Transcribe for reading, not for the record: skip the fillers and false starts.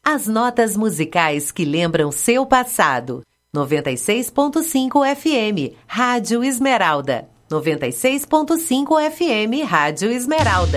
As notas musicais que lembram seu passado. 96.5 FM, Rádio Esmeralda. 96.5 FM, Rádio Esmeralda.